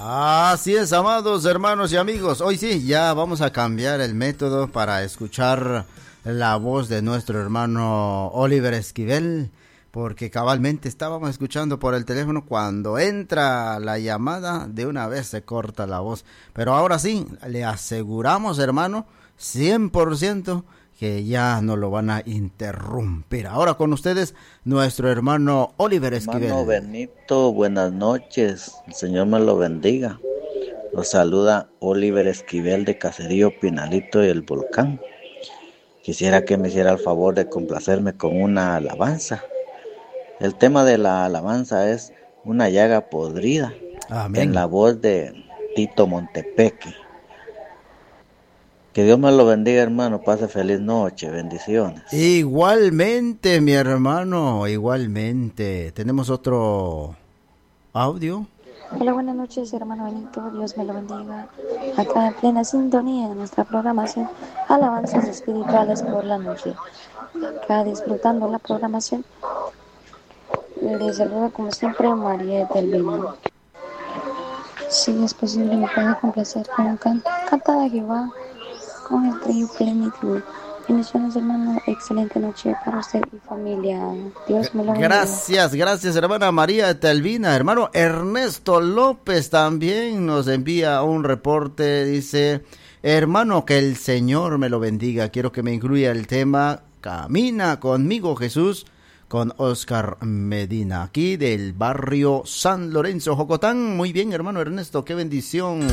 Así es, amados hermanos y amigos. Hoy sí, ya vamos a cambiar el método para escuchar la voz de nuestro hermano Oliver Esquivel, porque cabalmente estábamos escuchando por el teléfono. Cuando entra la llamada, de una vez se corta la voz. Pero ahora sí, le aseguramos, hermano, 100% que ya no lo van a interrumpir. Ahora con ustedes, nuestro hermano Oliver Esquivel. Hermano Benito, buenas noches. El Señor me lo bendiga. Los saluda Oliver Esquivel de Caserío Pinalito y el Volcán. Quisiera que me hiciera el favor de complacerme con una alabanza. El tema de la alabanza es Una llaga podrida. Amén. En la voz de Tito Montepeque. Que Dios me lo bendiga, hermano. Pase feliz noche. Bendiciones. Igualmente, mi hermano. Igualmente. ¿Tenemos otro audio? Hola, buenas noches, hermano Benito. Dios me lo bendiga. Acá en plena sintonía de nuestra programación Alabanzas Espirituales por la Noche. Acá disfrutando la programación. Les saluda como siempre María Delvina. Si es posible, me puede complacer con un canto. Canta de Jehová con estrella y plenitud. Bendiciones, hermano. Excelente noche para usted y familia. Dios me lo bendiga. Gracias, hermana María Telvina. Hermano Ernesto López también nos envía un reporte. Dice: hermano, que el Señor me lo bendiga. Quiero que me incluya el tema Camina conmigo, Jesús, con Oscar Medina, aquí del barrio San Lorenzo, Jocotán. Muy bien, hermano Ernesto, qué bendición.